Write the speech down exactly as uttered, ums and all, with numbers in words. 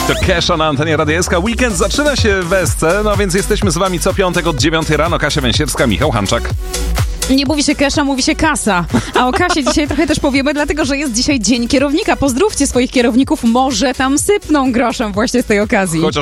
To Kesha na antenie Radia S K. Weekend zaczyna się w S C, no więc jesteśmy z wami co piątek od dziewiątej rano. Kasia Węsierska, Michał Hanczak. Nie mówi się Kesha, mówi się kasa. A o kasie dzisiaj trochę też powiemy, dlatego że jest dzisiaj Dzień Kierownika. Pozdrówcie swoich kierowników, może tam sypną groszem właśnie z tej okazji. Chociaż